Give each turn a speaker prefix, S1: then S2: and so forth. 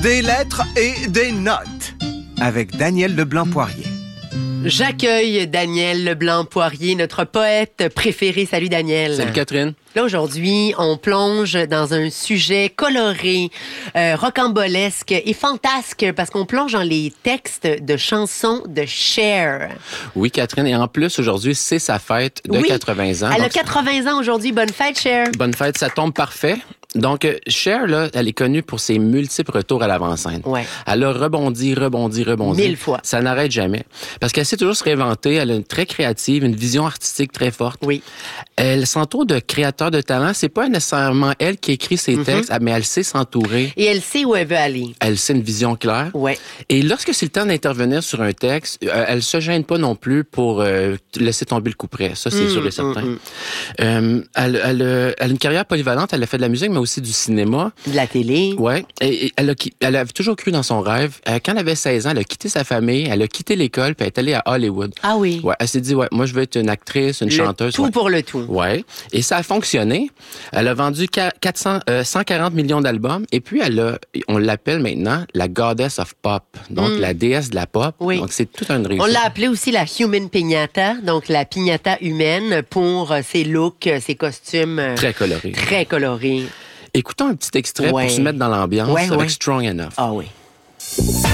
S1: Des lettres et des notes avec Daniel Leblanc-Poirier.
S2: J'accueille Daniel Leblanc-Poirier, notre poète préféré. Salut Daniel.
S3: Salut Catherine.
S2: Là, aujourd'hui, on plonge dans un sujet coloré, rocambolesque et fantasque parce qu'on plonge dans les textes de chansons de Cher.
S3: Oui, Catherine. Et en plus, aujourd'hui, c'est sa fête de 80 ans.
S2: Elle a 80 ans aujourd'hui. Bonne fête, Cher.
S3: Bonne fête, ça tombe parfait. Donc, Cher, là, elle est connue pour ses multiples retours à l'avant-scène.
S2: Ouais.
S3: Elle a rebondi.
S2: 1000 fois.
S3: Ça n'arrête jamais. Parce qu'elle sait toujours se réinventer. Elle a une très créative, une vision artistique très forte.
S2: Oui.
S3: Elle s'entoure de créateurs de talent. C'est pas nécessairement elle qui écrit ses textes, mais elle sait s'entourer.
S2: Et elle sait où elle veut aller.
S3: Elle sait une vision claire.
S2: Ouais.
S3: Et lorsque c'est le temps d'intervenir sur un texte, elle se gêne pas non plus pour laisser tomber le couperet. Ça, c'est sûr et certain. Elle a une carrière polyvalente. Elle a fait de la musique, mais aussi du cinéma.
S2: De la télé.
S3: Ouais. Et elle a toujours cru dans son rêve. Quand elle avait 16 ans, elle a quitté sa famille, elle a quitté l'école, puis elle est allée à Hollywood.
S2: Ah oui.
S3: Ouais. Elle s'est dit, ouais, moi, je veux être une actrice, une chanteuse.
S2: Tout pour le tout.
S3: Ouais. Et ça a fonctionné. Elle a vendu 140 millions d'albums. Et puis, on l'appelle maintenant la goddess of pop. Donc, la déesse de la pop.
S2: Oui.
S3: Donc, c'est tout un réussite.
S2: On l'a appelée aussi la human piñata, donc la piñata humaine pour ses looks, ses costumes.
S3: Très colorés.
S2: Très colorés.
S3: Écoutons un petit extrait pour se mettre dans l'ambiance avec Strong Enough.
S2: Ah oui.